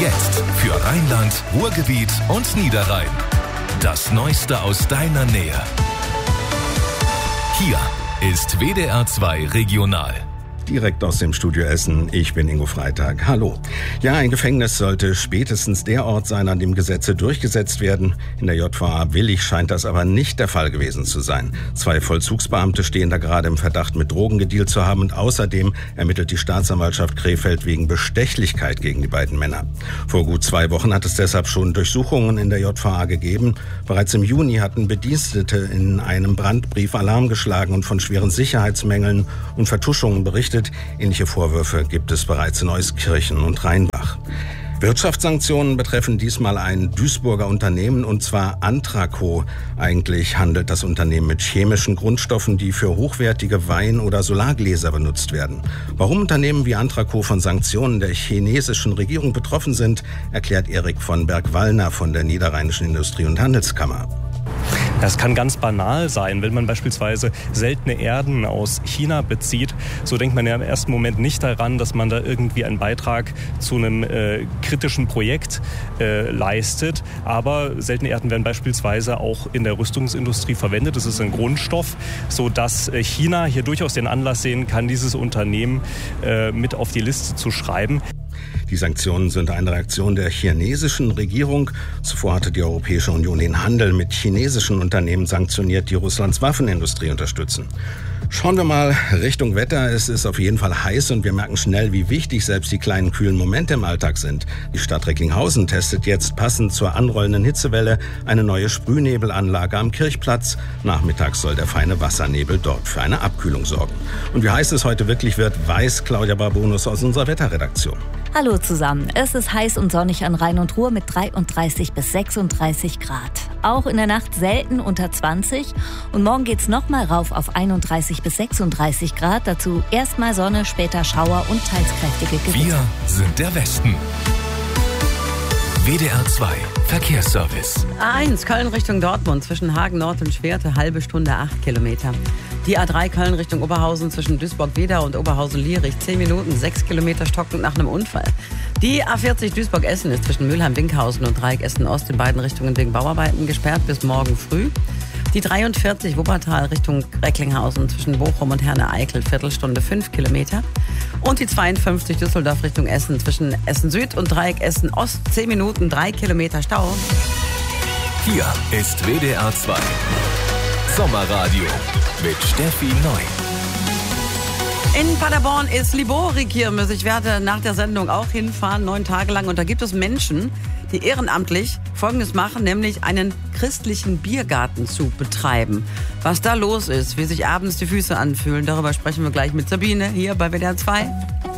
Jetzt für Rheinland, Ruhrgebiet und Niederrhein. Das Neueste aus deiner Nähe. Hier ist WDR 2 Regional. Direkt aus dem Studio Essen, ich bin Ingo Freitag. Hallo. Ja, ein Gefängnis sollte spätestens der Ort sein, an dem Gesetze durchgesetzt werden. In der JVA Willich scheint das aber nicht der Fall gewesen zu sein. 2 Vollzugsbeamte stehen da gerade im Verdacht, mit Drogen gedealt zu haben, und außerdem ermittelt die Staatsanwaltschaft Krefeld wegen Bestechlichkeit gegen die beiden Männer. Vor gut 2 Wochen hat es deshalb schon Durchsuchungen in der JVA gegeben. Bereits im Juni hatten Bedienstete in einem Brandbrief Alarm geschlagen und von schweren Sicherheitsmängeln und Vertuschungen berichtet. Ähnliche Vorwürfe gibt es bereits in Euskirchen und Rheinbach. Wirtschaftssanktionen betreffen diesmal ein Duisburger Unternehmen, und zwar Antraco. Eigentlich handelt das Unternehmen mit chemischen Grundstoffen, die für hochwertige Wein- oder Solargläser benutzt werden. Warum Unternehmen wie Antraco von Sanktionen der chinesischen Regierung betroffen sind, erklärt Erik von Berg-Wallner von der Niederrheinischen Industrie- und Handelskammer. Das kann ganz banal sein, wenn man beispielsweise seltene Erden aus China bezieht. So denkt man ja im ersten Moment nicht daran, dass man da irgendwie einen Beitrag zu einem kritischen Projekt leistet. Aber seltene Erden werden beispielsweise auch in der Rüstungsindustrie verwendet. Das ist ein Grundstoff, sodass China hier durchaus den Anlass sehen kann, dieses Unternehmen mit auf die Liste zu schreiben. Die Sanktionen sind eine Reaktion der chinesischen Regierung. Zuvor hatte die Europäische Union den Handel mit chinesischen Unternehmen sanktioniert, die Russlands Waffenindustrie unterstützen. Schauen wir mal Richtung Wetter. Es ist auf jeden Fall heiß und wir merken schnell, wie wichtig selbst die kleinen kühlen Momente im Alltag sind. Die Stadt Recklinghausen testet jetzt passend zur anrollenden Hitzewelle eine neue Sprühnebelanlage am Kirchplatz. Nachmittags soll der feine Wassernebel dort für eine Abkühlung sorgen. Und wie heiß es heute wirklich wird, weiß Claudia Barbonus aus unserer Wetterredaktion. Hallo zusammen. Es ist heiß und sonnig an Rhein und Ruhr mit 33 bis 36 Grad. Auch in der Nacht selten unter 20. Und morgen geht's nochmal rauf auf 31 bis 36 Grad. Dazu erstmal Sonne, später Schauer und teils kräftige Gewitter. Wir sind der Westen. WDR 2 Verkehrsservice. A1 Köln Richtung Dortmund zwischen Hagen Nord und Schwerte, halbe Stunde 8 Kilometer. Die A3 Köln Richtung Oberhausen zwischen Duisburg-Wedau und Oberhausen-Lierich 10 Minuten, 6 Kilometer stockend nach einem Unfall. Die A40 Duisburg-Essen ist zwischen Mülheim-Winkhausen und Dreieck Essen-Ost in beiden Richtungen wegen Bauarbeiten gesperrt bis morgen früh. Die 43 Wuppertal Richtung Recklinghausen zwischen Bochum und Herne-Eickel, Viertelstunde 5 Kilometer. Und die 52 Düsseldorf Richtung Essen zwischen Essen Süd und Dreieck Essen Ost 10 Minuten, 3 Kilometer Stau. Hier ist WDR 2 Sommerradio mit Steffi Neu. In Paderborn ist Liborikirmes. Ich werde nach der Sendung auch hinfahren, 9 Tage lang. Und da gibt es Menschen, die ehrenamtlich Folgendes machen, nämlich einen christlichen Biergarten zu betreiben. Was da los ist, wie sich abends die Füße anfühlen, darüber sprechen wir gleich mit Sabine hier bei WDR 2.